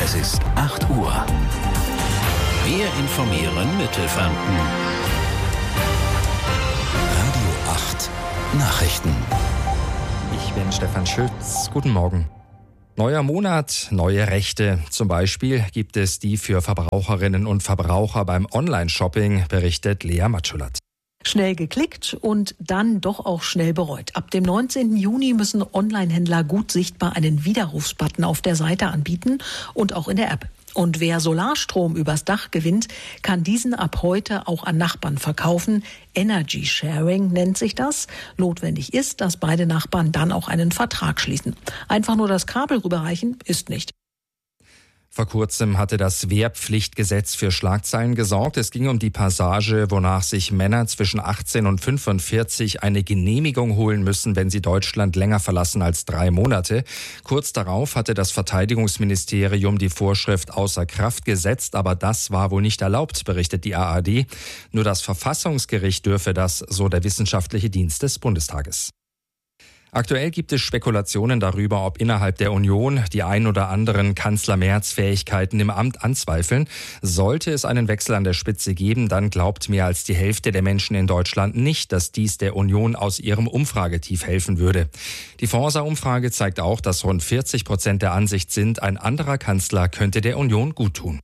Es ist 8 Uhr. Wir informieren Mittelfranken. Radio 8 Nachrichten. Ich bin Stefan Schütz. Guten Morgen. Neuer Monat, neue Rechte. Zum Beispiel gibt es die für Verbraucherinnen und Verbraucher beim Online-Shopping, berichtet Lea Matschulat. Schnell geklickt und dann doch auch schnell bereut. Ab dem 19. Juni müssen Online-Händler gut sichtbar einen Widerrufsbutton auf der Seite anbieten und auch in der App. Und wer Solarstrom übers Dach gewinnt, kann diesen ab heute auch an Nachbarn verkaufen. Energy Sharing nennt sich das. Notwendig ist, dass beide Nachbarn dann auch einen Vertrag schließen. Einfach nur das Kabel rüberreichen ist nicht. Vor kurzem hatte das Wehrpflichtgesetz für Schlagzeilen gesorgt. Es ging um die Passage, wonach sich Männer zwischen 18 und 45 eine Genehmigung holen müssen, wenn sie Deutschland länger verlassen als 3 Monate. Kurz darauf hatte das Verteidigungsministerium die Vorschrift außer Kraft gesetzt, aber das war wohl nicht erlaubt, berichtet die ARD. Nur das Verfassungsgericht dürfe das, so der wissenschaftliche Dienst des Bundestages. Aktuell gibt es Spekulationen darüber, ob innerhalb der Union die ein oder anderen Kanzler Merz Fähigkeiten im Amt anzweifeln. Sollte es einen Wechsel an der Spitze geben, dann glaubt mehr als die Hälfte der Menschen in Deutschland nicht, dass dies der Union aus ihrem Umfragetief helfen würde. Die Forsa-Umfrage zeigt auch, dass rund 40% der Ansicht sind, ein anderer Kanzler könnte der Union guttun.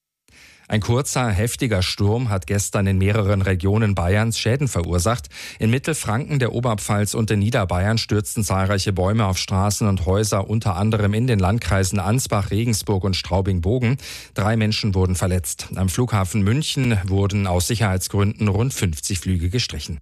Ein kurzer, heftiger Sturm hat gestern in mehreren Regionen Bayerns Schäden verursacht. In Mittelfranken, der Oberpfalz und in Niederbayern stürzten zahlreiche Bäume auf Straßen und Häuser, unter anderem in den Landkreisen Ansbach, Regensburg und Straubing-Bogen. 3 Menschen wurden verletzt. Am Flughafen München wurden aus Sicherheitsgründen rund 50 Flüge gestrichen.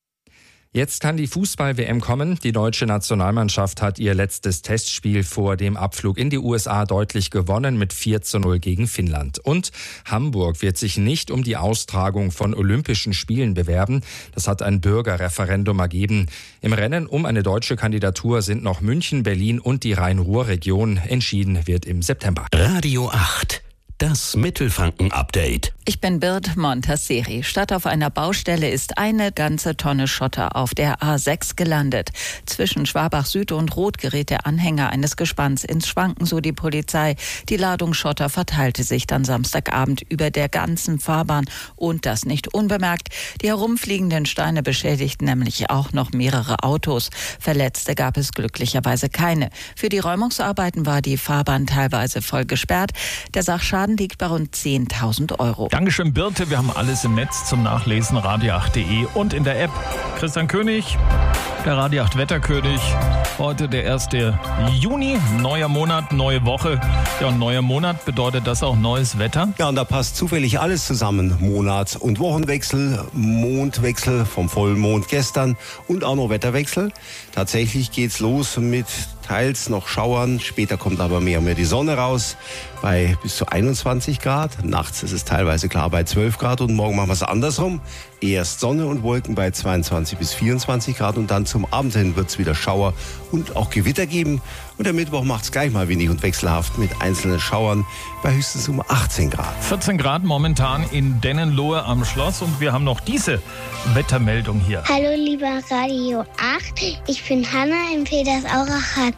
Jetzt kann die Fußball-WM kommen. Die deutsche Nationalmannschaft hat ihr letztes Testspiel vor dem Abflug in die USA deutlich gewonnen mit 4:0 gegen Finnland. Und Hamburg wird sich nicht um die Austragung von Olympischen Spielen bewerben. Das hat ein Bürgerreferendum ergeben. Im Rennen um eine deutsche Kandidatur sind noch München, Berlin und die Rhein-Ruhr-Region. Entschieden wird im September. Radio 8. Das Mittelfranken-Update. Ich bin Bird Montasseri. Statt auf einer Baustelle ist eine ganze Tonne Schotter auf der A6 gelandet. Zwischen Schwabach Süd und Roth gerät der Anhänger eines Gespanns ins Schwanken, so die Polizei. Die Ladung Schotter verteilte sich dann Samstagabend über der ganzen Fahrbahn und das nicht unbemerkt. Die herumfliegenden Steine beschädigten nämlich auch noch mehrere Autos. Verletzte gab es glücklicherweise keine. Für die Räumungsarbeiten war die Fahrbahn teilweise voll gesperrt. Der Sachschaden liegt bei rund 10.000 Euro. Dankeschön, Birte. Wir haben alles im Netz zum Nachlesen, radio8.de und in der App. Christian König, der Radio 8 Wetterkönig. Heute der 1. Juni, neuer Monat, neue Woche. Ja, und neuer Monat bedeutet das auch neues Wetter? Ja, und da passt zufällig alles zusammen. Monats- und Wochenwechsel, Mondwechsel vom Vollmond gestern und auch noch Wetterwechsel. Tatsächlich geht's los mit teils noch Schauern. Später kommt aber mehr und mehr die Sonne raus bei bis zu 21 Grad. Nachts ist es teilweise klar bei 12 Grad und morgen machen wir es andersrum. Erst Sonne und Wolken bei 22 bis 24 Grad und dann zum Abend hin wird es wieder Schauer und auch Gewitter geben. Und der Mittwoch macht es gleich mal windig und wechselhaft mit einzelnen Schauern bei höchstens um 18 Grad. 14 Grad momentan in Dennenlohe am Schloss und wir haben noch diese Wettermeldung hier. Hallo lieber Radio 8, ich bin Hanna in Petersaurach, hat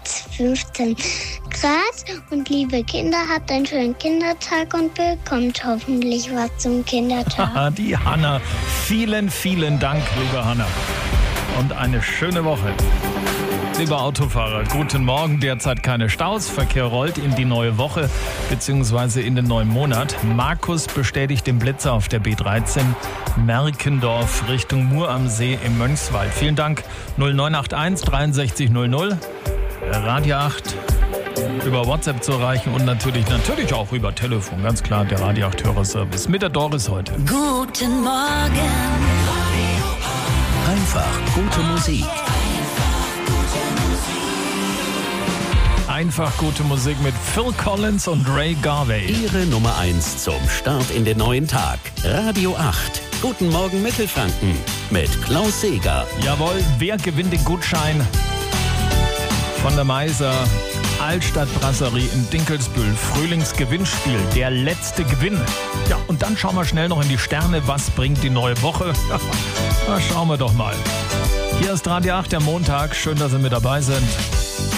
15 Grad und liebe Kinder, habt einen schönen Kindertag und bekommt hoffentlich was zum Kindertag. Die Hanna, vielen, vielen Dank, liebe Hanna. Und eine schöne Woche. Lieber Autofahrer, guten Morgen. Derzeit keine Staus. Verkehr rollt in die neue Woche bzw. in den neuen Monat. Markus bestätigt den Blitzer auf der B13 Merkendorf Richtung Mur am See im Mönchswald. Vielen Dank. 0981 63 00. Radio 8 über WhatsApp zu erreichen und natürlich auch über Telefon. Ganz klar, der Radio 8 Hörerservice mit der Doris heute. Guten Morgen. Einfach gute Musik. Einfach gute Musik mit Phil Collins und Ray Garvey. Ihre Nummer 1 zum Start in den neuen Tag. Radio 8. Guten Morgen Mittelfranken mit Klaus Seeger. Jawohl, wer gewinnt den Gutschein von der Meiser Altstadt Brasserie in Dinkelsbühl? Frühlingsgewinnspiel, der letzte Gewinn. Ja, und dann schauen wir schnell noch in die Sterne. Was bringt die neue Woche? Na, schauen wir doch mal. Hier ist Radio 8, der Montag. Schön, dass Sie mit dabei sind.